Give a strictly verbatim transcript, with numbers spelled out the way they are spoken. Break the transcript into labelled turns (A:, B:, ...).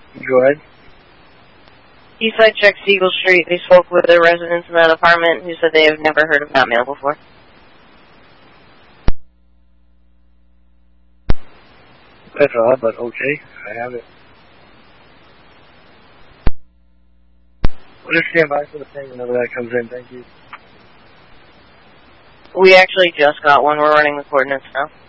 A: Go ahead.
B: Eastside checked Siegel Street. They spoke with the residents in that apartment who said they have never heard of that mail before.
A: That's odd, but okay. I have it. We'll just stand by for the thing whenever that comes in. Thank you.
B: We actually just got one. We're running the coordinates now.